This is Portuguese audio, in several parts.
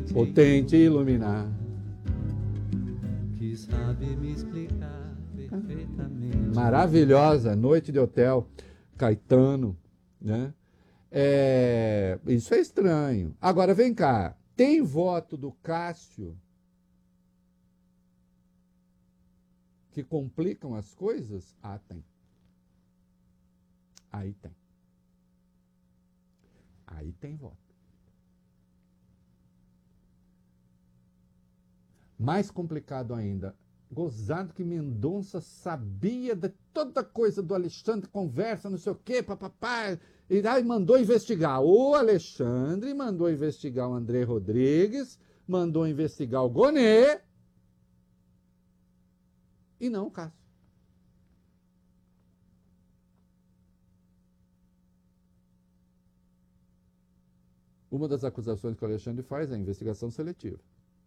ou tente iluminar. Que sabe me explicar perfeitamente. Maravilhosa, Noite de Hotel, Caetano, né? Isso é estranho. Agora, vem cá, tem voto do Cássio que complicam as coisas? Ah, tem. Aí tem. Aí tem voto. Mais complicado ainda, gozado que Mendonça sabia de toda coisa do Alexandre, conversa, não sei o quê, papapá, e aí mandou investigar o Alexandre, mandou investigar o André Rodrigues, mandou investigar o Gonê, e não o Cássio. Uma das acusações que o Alexandre faz é a investigação seletiva.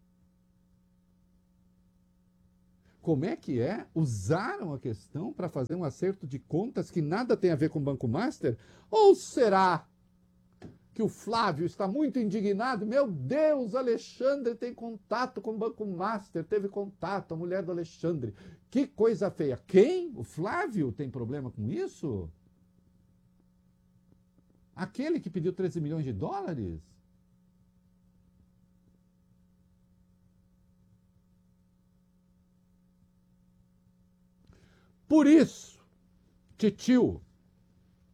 Como é que é? Usaram a questão para fazer um acerto de contas que nada tem a ver com o Banco Master? Ou será que o Flávio está muito indignado? Meu Deus, Alexandre tem contato com o Banco Master, teve contato, a mulher do Alexandre. Que coisa feia. Quem? O Flávio tem problema com isso? Aquele que pediu 13 milhões de dólares? Por isso, titio,